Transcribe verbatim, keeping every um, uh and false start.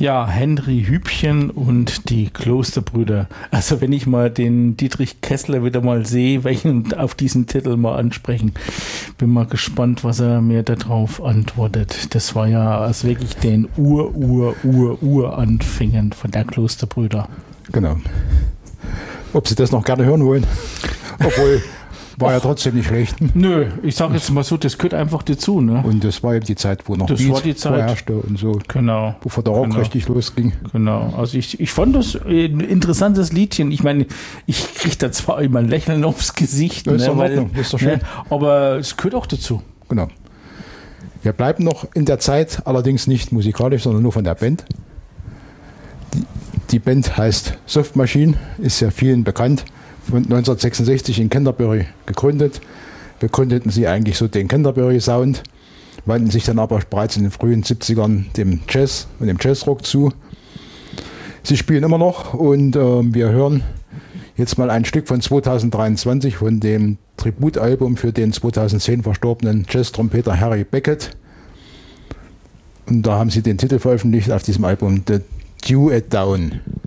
Ja, Henry Hübchen und die Klosterbrüder. Also wenn ich mal den Dietrich Kessler wieder mal sehe, welchen auf diesen Titel mal ansprechen, bin mal gespannt, was er mir darauf antwortet. Das war ja aus wirklich den Ur, Ur, Ur, Ur-Anfängen von der Klosterbrüder. Genau. Ob Sie das noch gerne hören wollen? Obwohl... War Och, ja trotzdem nicht schlecht. Nö, ich sage jetzt mal so, das gehört einfach dazu. Ne? Und das war eben die Zeit, wo noch das Beat war die Zeit. vorherrschte und so. Genau. Bevor der Rock genau. richtig losging. Genau. Also ich, ich fand das ein interessantes Liedchen. Ich meine, ich kriege da zwar immer ein Lächeln aufs Gesicht. Das ist, ne, in weil, das ist doch schön. Ne, aber es gehört auch dazu. Genau. Wir bleiben noch in der Zeit, allerdings nicht musikalisch, sondern nur von der Band. Die, die Band heißt Soft Machine, ist ja vielen bekannt. neunzehnhundertsechsundsechzig in Canterbury gegründet. Begründeten sie eigentlich so den Canterbury Sound, wandten sich dann aber bereits in den frühen siebzigern dem Jazz und dem Jazzrock zu. Sie spielen immer noch und äh, wir hören jetzt mal ein Stück von zweitausenddreiundzwanzig von dem Tributalbum für den zweitausendzehn verstorbenen Jazz-Trompeter Harry Beckett. Und da haben sie den Titel veröffentlicht auf diesem Album The Dew at Dawn.